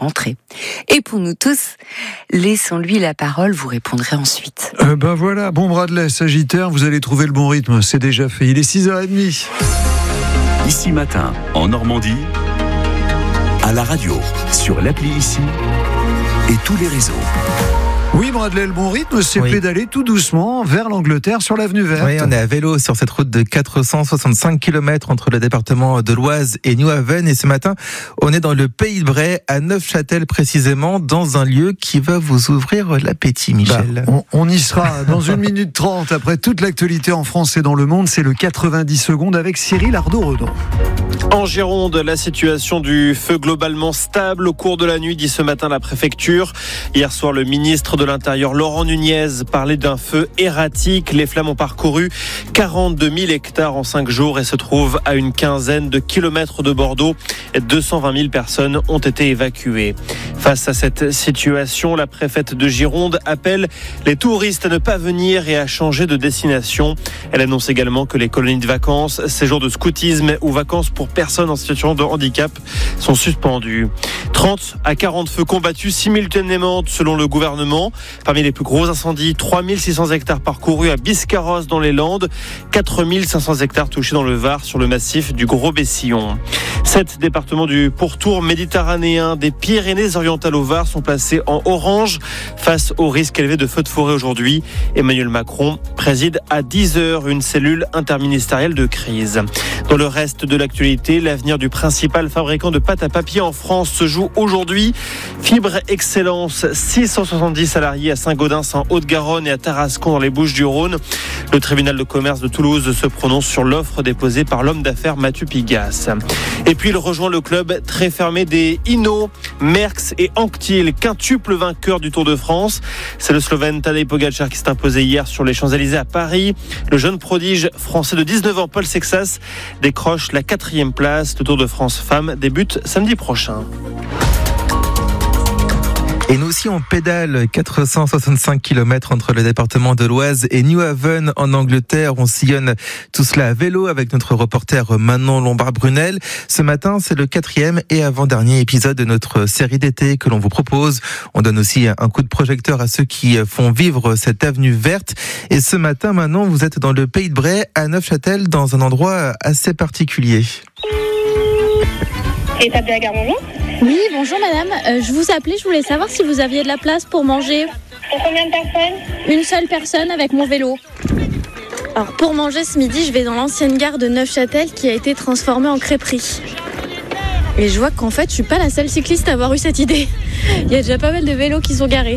rentrée. Et pour nous tous, laissons-lui la parole, vous répondrez ensuite. Voilà, bon Bradley, Sagittaire, vous allez trouver le bon rythme, c'est déjà fait. Il est 6h30. Ici Matin, en Normandie, à la radio, sur l'appli Ici et tous les réseaux. Oui, Bradley, le bon rythme, c'est pédaler tout doucement vers l'Angleterre sur l'avenue Verte. Oui, on est à vélo sur cette route de 465 km entre le département de l'Oise et Newhaven. Et ce matin, on est dans le Pays de Bray, à Neufchâtel précisément, dans un lieu qui va vous ouvrir l'appétit, Michel. On y sera dans 1 minute 30. Après toute l'actualité en France et dans le monde, c'est le 90 secondes avec Cyril Ardo-Redon. En Gironde, la situation du feu globalement stable au cours de la nuit, dit ce matin la préfecture. Hier soir, le ministre de l'Intérieur, Laurent Nunez, parlait d'un feu erratique. Les flammes ont parcouru 42 000 hectares en 5 jours et se trouvent à une quinzaine de kilomètres de Bordeaux. 220 000 personnes ont été évacuées. Face à cette situation, la préfète de Gironde appelle les touristes à ne pas venir et à changer de destination. Elle annonce également que les colonies de vacances, séjours de scoutisme ou vacances pour personnes en situation de handicap sont suspendus. 30 à 40 feux combattus simultanément selon le gouvernement. Parmi les plus gros incendies, 3600 hectares parcourus à Biscarrosse dans les Landes, 4500 hectares touchés dans le Var sur le massif du Gros-Bessillon. 7 départements du pourtour méditerranéen des Pyrénées-Orientales au Var sont placés en orange face au risque élevé de feux de forêt aujourd'hui. Emmanuel Macron préside à 10h une cellule interministérielle de crise. Dans le reste de l'actualité, l'avenir du principal fabricant de pâte à papier en France se joue aujourd'hui. Fibre Excellence, 670 salariés à Saint-Gaudens en Haute-Garonne et à Tarascon dans les Bouches-du-Rhône. Le tribunal de commerce de Toulouse se prononce sur l'offre déposée par l'homme d'affaires Mathieu Pigasse. Et puis il rejoint le club très fermé des Hinault, Merckx et Anquetil, quintuple vainqueur du Tour de France. C'est le Slovène Tadej Pogačar qui s'est imposé hier sur les Champs-Élysées à Paris. Le jeune prodige français de 19 ans, Paul Sexas, décroche la 4e place. Le Tour de France Femmes débute samedi prochain. Et nous aussi, on pédale 465 km entre le département de l'Oise et Newhaven en Angleterre. On sillonne tout cela à vélo avec notre reporter Manon Lombard-Brunel. Ce matin, c'est le 4e et avant-dernier épisode de notre série d'été que l'on vous propose. On donne aussi un coup de projecteur à ceux qui font vivre cette avenue verte. Et ce matin, Manon, vous êtes dans le Pays de Bray, à Neufchâtel, dans un endroit assez particulier. Étape de la gare, bonjour. Oui, bonjour madame. Je vous appelais, je voulais savoir si vous aviez de la place pour manger. Pour combien de personnes ? Une seule personne avec mon vélo. Alors pour manger ce midi, je vais dans l'ancienne gare de Neufchâtel qui a été transformée en crêperie. Et je vois qu'en fait, je suis pas la seule cycliste à avoir eu cette idée. Il y a déjà pas mal de vélos qui sont garés.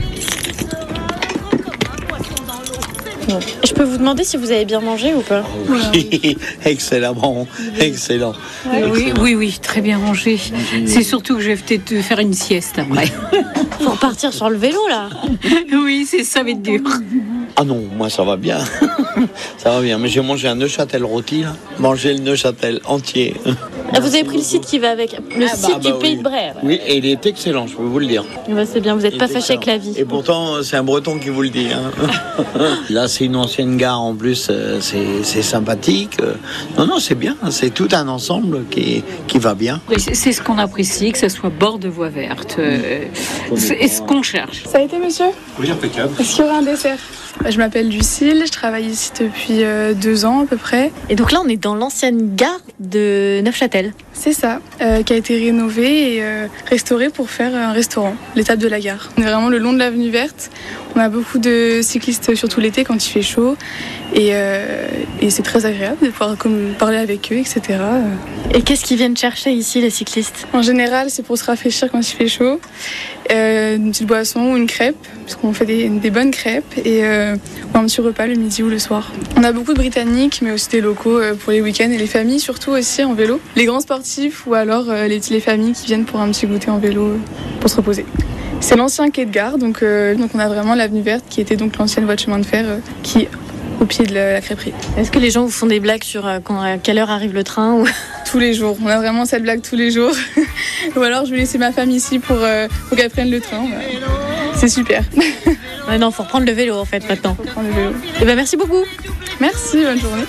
Je peux vous demander si vous avez bien mangé ou pas ? Oui, excellent, bon, excellent. Oui, très bien mangé. C'est surtout que je vais peut-être faire une sieste après. Faut repartir sur le vélo là. Oui, ça va être dur. Ah non, moi ça va bien. Ça va bien, mais j'ai mangé un Neuchâtel rôti, là. Mangé le Neuchâtel entier. Ah, vous avez pris le site qui va avec, le site du Pays de Bray. Oui, et il est excellent, je peux vous le dire. C'est bien, vous n'êtes pas fâché avec la vie. Et pourtant, c'est un Breton qui vous le dit. Hein. Là, c'est une ancienne gare en plus, c'est sympathique. Non, c'est bien, c'est tout un ensemble qui va bien. C'est ce qu'on apprécie, que ce soit bord de voie verte. C'est ce qu'on cherche. Ça a été, monsieur ? Oui, impeccable. Est-ce qu'il y aura un dessert ? Je m'appelle Lucille, je travaille ici depuis 2 ans à peu près. Et donc là, on est dans l'ancienne gare de Neufchâtel. C'est ça, qui a été rénovée et restaurée pour faire un restaurant, l'étape de la gare. On est vraiment le long de l'avenue verte. On a beaucoup de cyclistes, surtout l'été quand il fait chaud. Et c'est très agréable de pouvoir parler avec eux, etc. Et qu'est-ce qu'ils viennent chercher ici, les cyclistes ? En général, c'est pour se rafraîchir quand il fait chaud. Une petite boisson ou une crêpe, parce qu'on fait des bonnes crêpes. Et ou un petit repas le midi ou le soir. On a beaucoup de Britanniques, mais aussi des locaux pour les week-ends et les familles, surtout aussi en vélo. Les grands sportifs ou alors les familles qui viennent pour un petit goûter en vélo pour se reposer. C'est l'ancien quai de gare, donc on a vraiment l'avenue verte qui était donc l'ancienne voie de chemin de fer qui au pied de la crêperie. Est-ce que les gens vous font des blagues sur à quelle heure arrive le train ou... Tous les jours, on a vraiment cette blague tous les jours. Ou alors je vais laisser ma femme ici pour qu'elle prenne le train. C'est super. Ouais, non, faut reprendre le vélo en fait maintenant. Faut reprendre le vélo. Et ben merci beaucoup. Merci, bonne journée.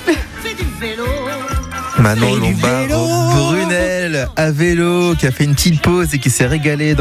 Manon Lombard-Brunel à vélo qui a fait une petite pause et qui s'est régalée.